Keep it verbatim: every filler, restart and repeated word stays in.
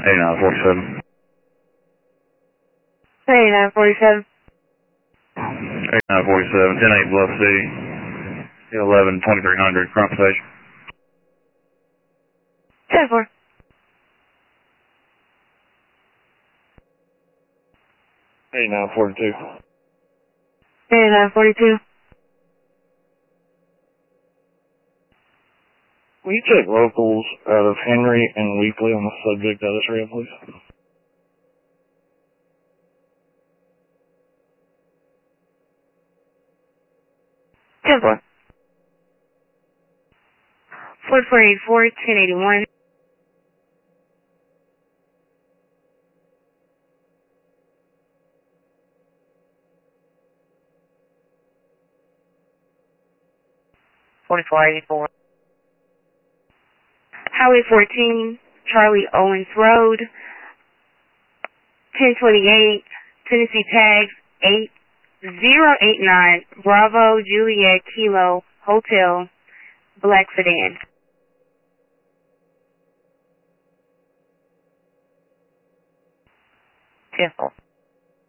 eighty-nine forty-seven. eighty-nine forty-seven. eighty-nine forty-seven, ten eight Bluff City, eleven twenty-three hundred, front station. ten four. eighty-nine forty-two. eighty-nine forty-two. Will you check locals out of Henry and Weekly on the subject of this area, please? ten four. four four eight four, ten eighty-one. forty-four eighty-four. Highway fourteen, Charlie Owens Road, ten twenty-eight, Tennessee tags eight zero eight nine, Bravo Juliet Kilo Hotel, black sedan. ten four.